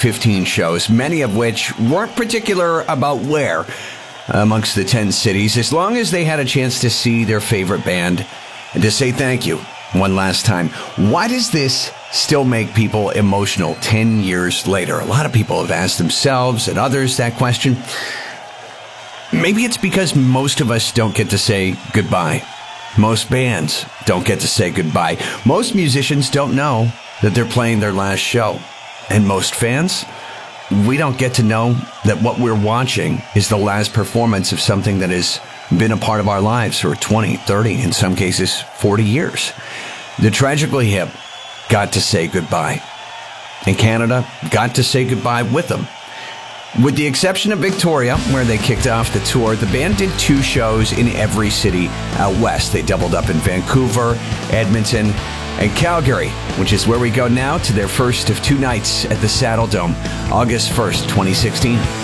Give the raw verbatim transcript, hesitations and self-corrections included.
fifteen shows, many of which weren't particular about where amongst the ten cities, as long as they had a chance to see their favorite band and to say thank you one last time. Why does this still make people emotional ten years later? A lot of people have asked themselves and others that question. Maybe it's because most of us don't get to say goodbye. Most bands don't get to say goodbye. Most musicians don't know that they're playing their last show. And most fans, we don't get to know that what we're watching is the last performance of something that has been a part of our lives for twenty, thirty, in some cases forty years. The Tragically Hip got to say goodbye. And Canada got to say goodbye with them. With the exception of Victoria, where they kicked off the tour, the band did two shows in every city out west. They doubled up in Vancouver, Edmonton, and Calgary, which is where we go now to their first of two nights at the Saddle Dome, August first, twenty sixteen.